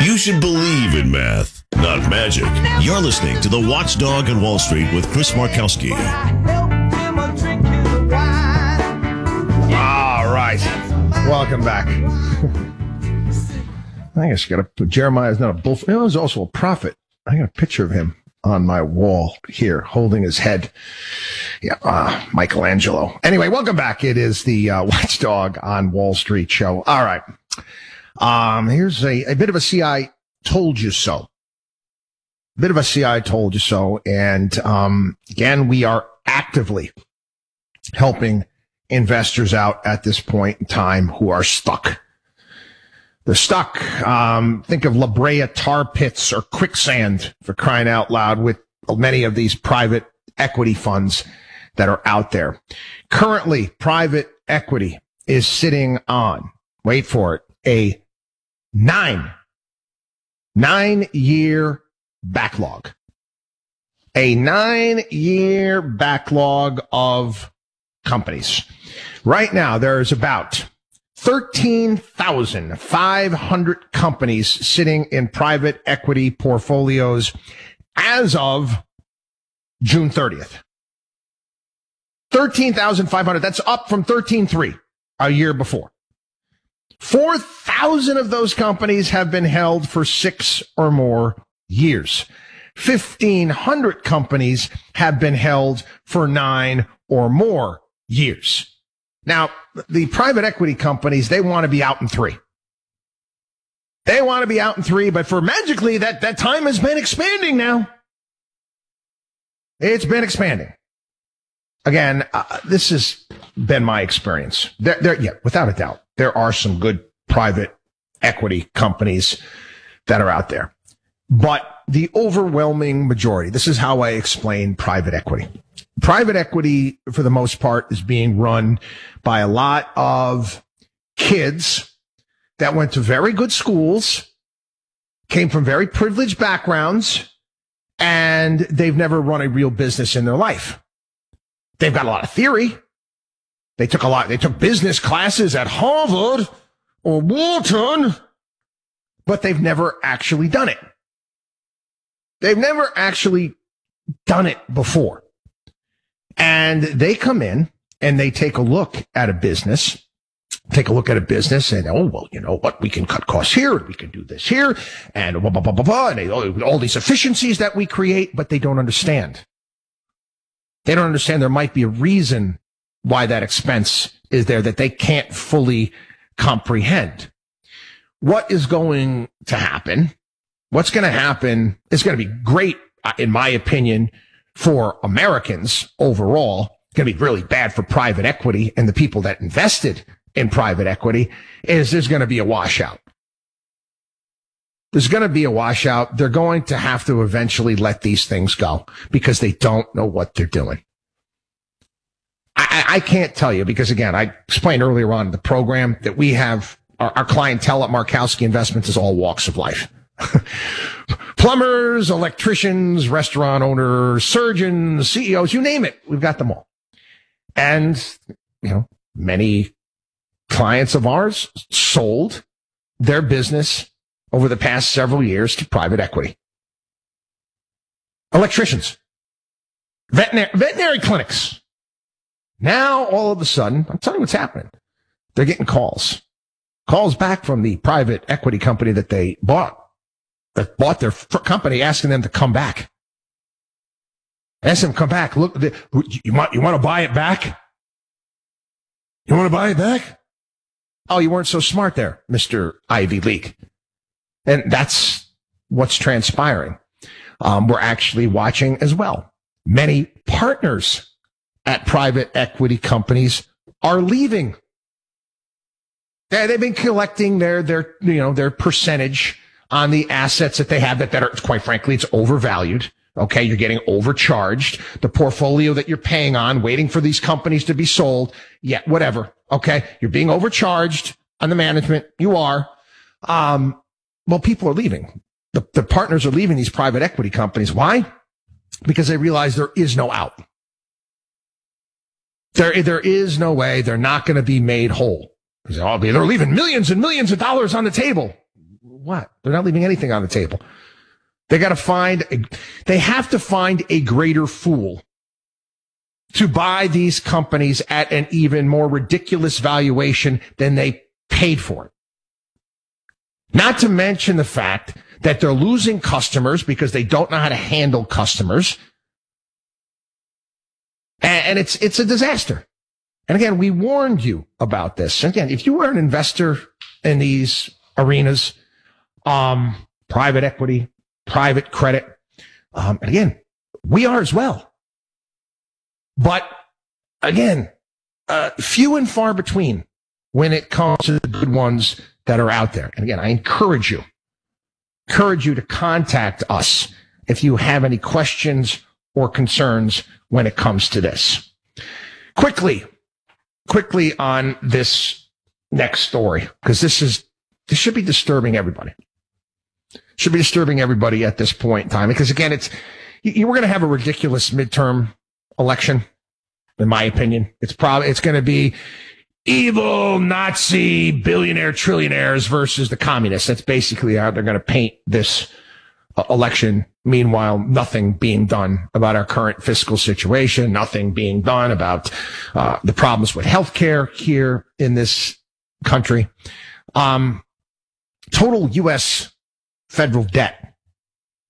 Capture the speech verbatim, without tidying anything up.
You should believe in math, not magic. You're listening to The Watchdog on Wall Street with Chris Markowski. All right. Welcome back. I guess you got to put Jeremiah's not a bull. He was also a prophet. I got a picture of him on my wall here, holding his head. Yeah, uh, Michelangelo. Anyway, welcome back. It is the uh, Watchdog on Wall Street show. All right. Um, here's a, a bit of a C I told you so. Bit of a C I told you so. And um, again, we are actively helping investors out at this point in time who are stuck. They're stuck. Um, think of La Brea tar pits or quicksand, for crying out loud, with many of these private equity funds that are out there. Currently, private equity is sitting on, wait for it, a nine, nine year backlog. A nine year backlog of companies. Right now, there's about thirteen thousand five hundred companies sitting in private equity portfolios as of June thirtieth. thirteen thousand five hundred. That's up from thirteen thousand three hundred a year before. four thousand of those companies have been held for six or more years. fifteen hundred companies have been held for nine or more years. Now, the private equity companies, they want to be out in three. They want to be out in three, but for magically, that, that time has been expanding now. It's been expanding. Again, uh, this has been my experience. There, there, yeah, without a doubt, there are some good private equity companies that are out there. But the overwhelming majority, this is how I explain private equity. Private equity, for the most part, is being run by a lot of kids that went to very good schools, came from very privileged backgrounds, and they've never run a real business in their life. They've got a lot of theory. They took a lot, they took business classes at Harvard or Wharton, but they've never actually done it. They've never actually done it before. And they come in and they take a look at a business, take a look at a business and, oh, well, you know what? We can cut costs here and we can do this here and blah, blah, blah, blah, blah, and they, all these efficiencies that we create, but they don't understand. They don't understand there might be a reason why that expense is there that they can't fully comprehend. What is going to happen? What's going to happen is going to be great, in my opinion, for Americans overall. It's going to be really bad for private equity and the people that invested in private equity. Is there's going to be a washout. There's going to be a washout. They're going to have to eventually let these things go because they don't know what they're doing. I, I can't tell you because, again, I explained earlier on in the program that we have our, our clientele at Markowski Investments is all walks of life. Plumbers, electricians, restaurant owners, surgeons, C E Os, you name it. We've got them all. And, you know, many clients of ours sold their business over the past several years to private equity. Electricians, veterinary, veterinary clinics. Now, all of a sudden, I'm telling you what's happening. They're getting calls. Calls back from the private equity company that they bought. That bought their f- company, asking them to come back. Ask them to come back. Look, the, you want you want to buy it back? You want to buy it back? Oh, you weren't so smart there, Mister Ivy League. And that's what's transpiring. Um, we're actually watching as well. Many partners at private equity companies are leaving. They, they've been collecting their their you know their percentage on the assets that they have that, that are, quite frankly, it's overvalued. Okay, you're getting overcharged. The portfolio that you're paying on, waiting for these companies to be sold. Yeah, whatever. Okay, you're being overcharged on the management. You are. Um, well, people are leaving. The, the partners are leaving these private equity companies. Why? Because they realize there is no out. There, there is no way. They're not going to be made whole. They're leaving millions and millions of dollars on the table. what? They're not leaving anything on the table. They got to find, a, they have to find a greater fool to buy these companies at an even more ridiculous valuation than they paid for it. Not to mention the fact that they're losing customers because they don't know how to handle customers. And, and it's, it's a disaster. And again, we warned you about this. And again, if you were an investor in these arenas, um, private equity, private credit, um, and again, we are as well. But again, uh, few and far between when it comes to the good ones that are out there. And again, I encourage you, encourage you to contact us if you have any questions or concerns when it comes to this. Quickly, quickly on this next story, because this is, this should be disturbing everybody. Should be disturbing everybody at this point in time. Because again, it's, you, you were going to have a ridiculous midterm election, in my opinion. It's probably, it's going to be evil Nazi billionaire trillionaires versus the communists. That's basically how they're going to paint this uh, election. Meanwhile, nothing being done about our current fiscal situation, nothing being done about uh, the problems with healthcare here in this country. Um, total U S federal debt